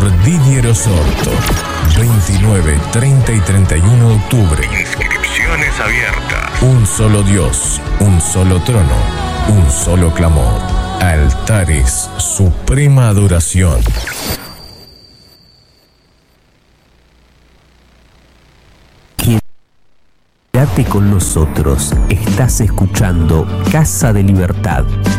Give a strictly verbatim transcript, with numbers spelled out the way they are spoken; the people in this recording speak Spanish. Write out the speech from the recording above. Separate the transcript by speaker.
Speaker 1: Didier Osorto. veintinueve, treinta y treinta y uno de octubre.
Speaker 2: Inscripciones abiertas.
Speaker 1: Un solo Dios, un solo trono, un solo clamor. Altares, suprema adoración.
Speaker 3: Quédate con nosotros. Estás escuchando Casa de Libertad.